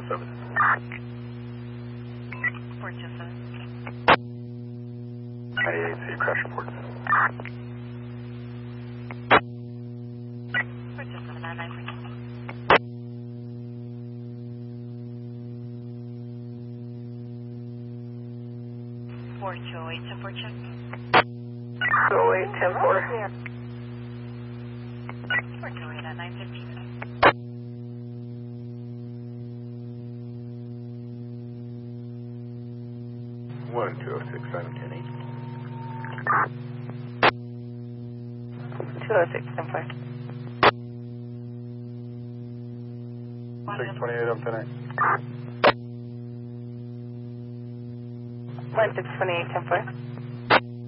207. 427. 98, see crash report. 427, 9942. Four two eight 10 4 check. 208, 10-4. 428 at 915. 1206, item 10-8. 206, 10-4. 628 up tonight. 1628, 10-4.